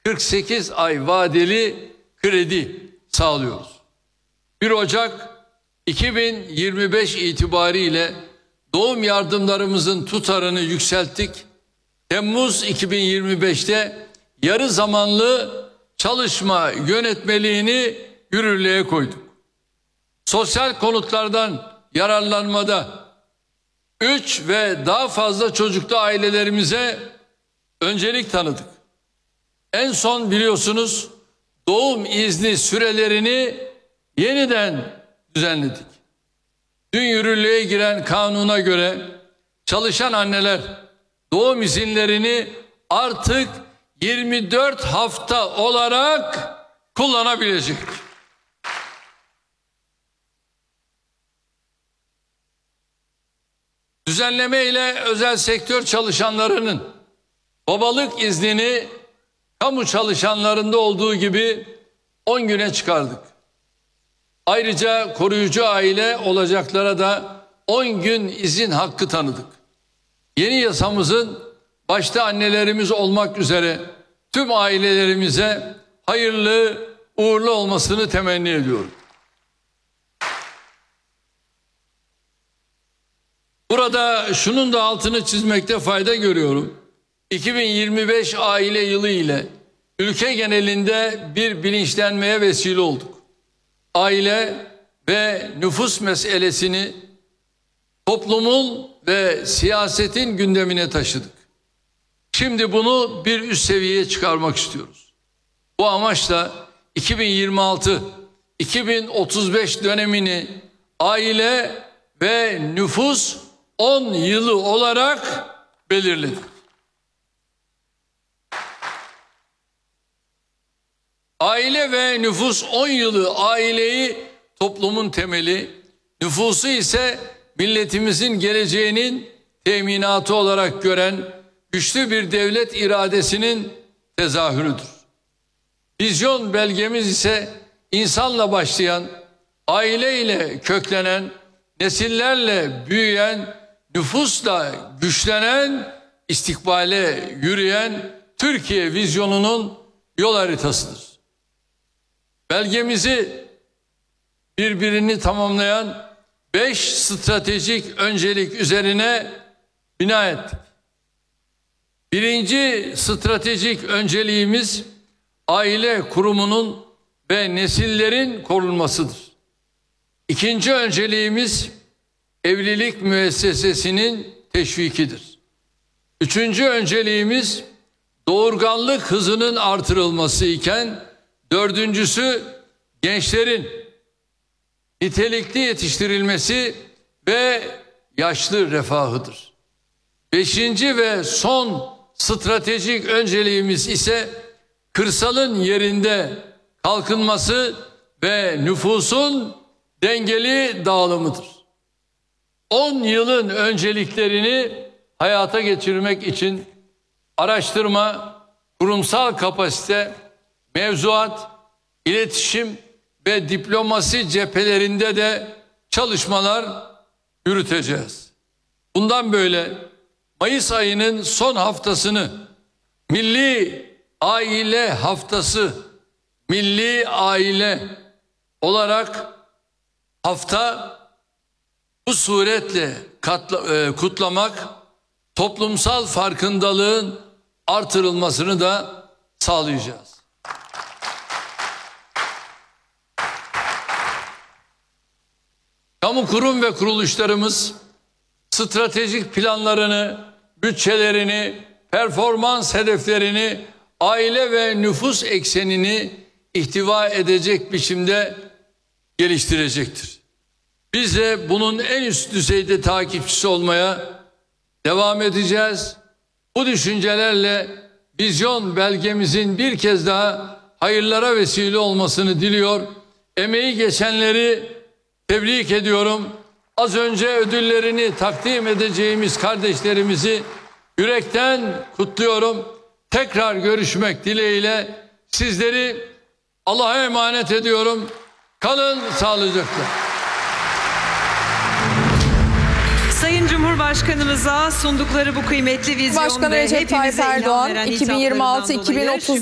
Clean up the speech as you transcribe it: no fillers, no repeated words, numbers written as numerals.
48 ay vadeli kredi sağlıyoruz. 1 Ocak 2025 itibariyle doğum yardımlarımızın tutarını yükselttik. Temmuz 2025'te yarı zamanlı çalışma yönetmeliğini yürürlüğe koyduk. Sosyal konutlardan yararlanmada 3 ve daha fazla çocuklu ailelerimize öncelik tanıdık. En son biliyorsunuz doğum izni sürelerini yeniden düzenledik. Dün yürürlüğe giren kanuna göre çalışan anneler doğum izinlerini artık 24 hafta olarak kullanabilecek. Düzenleme ile özel sektör çalışanlarının babalık iznini kamu çalışanlarında olduğu gibi 10 güne çıkardık. Ayrıca koruyucu aile olacaklara da 10 gün izin hakkı tanıdık. Yeni yasamızın başta annelerimiz olmak üzere tüm ailelerimize hayırlı, uğurlu olmasını temenni ediyorum. Burada şunun da altını çizmekte fayda görüyorum. 2025 aile yılı ile ülke genelinde bir bilinçlenmeye vesile olduk. Aile ve nüfus meselesini toplumun ve siyasetin gündemine taşıdık. Şimdi bunu bir üst seviyeye çıkarmak istiyoruz. Bu amaçla 2026-2035 dönemini aile ve nüfus 10 yılı olarak belirledik. Aile ve nüfus 10 yılı aileyi toplumun temeli, nüfusu ise milletimizin geleceğinin teminatı olarak gören güçlü bir devlet iradesinin tezahürüdür. Vizyon belgemiz ise insanla başlayan, aileyle köklenen, nesillerle büyüyen, nüfusla güçlenen, istikbale yürüyen Türkiye vizyonunun yol haritasıdır. Belgemizi birbirini tamamlayan 5 stratejik öncelik üzerine bina ettik. Birinci stratejik önceliğimiz aile kurumunun ve nesillerin korunmasıdır. İkinci önceliğimiz evlilik müessesesinin teşvikidir. Üçüncü önceliğimiz doğurganlık hızının artırılması iken dördüncüsü gençlerin nitelikli yetiştirilmesi ve yaşlı refahıdır. Beşinci ve son stratejik önceliğimiz ise kırsalın yerinde kalkınması ve nüfusun dengeli dağılımıdır. 10 yılın önceliklerini hayata geçirmek için araştırma, kurumsal kapasite, mevzuat, iletişim ve diplomasi cephelerinde de çalışmalar yürüteceğiz. Bundan böyle Mayıs ayının son haftasını Milli Aile Haftası, Milli Aile olarak hafta bu suretle kutlamak, toplumsal farkındalığın artırılmasını da sağlayacağız. Kamu kurum ve kuruluşlarımız stratejik planlarını, bütçelerini, performans hedeflerini, aile ve nüfus eksenini ihtiva edecek biçimde geliştirecektir. Biz de bunun en üst düzeyde takipçisi olmaya devam edeceğiz. Bu düşüncelerle vizyon belgemizin bir kez daha hayırlara vesile olmasını diliyor. Emeği geçenleri tebrik ediyorum. Az önce ödüllerini takdim edeceğimiz kardeşlerimizi yürekten kutluyorum. Tekrar görüşmek dileğiyle sizleri Allah'a emanet ediyorum. Kalın sağlıcakla. Sayın Cumhurbaşkanımıza sundukları bu kıymetli vizyon Başkan ve Recep Tayyip hepimize ilham Erdoğan veren 2026-2030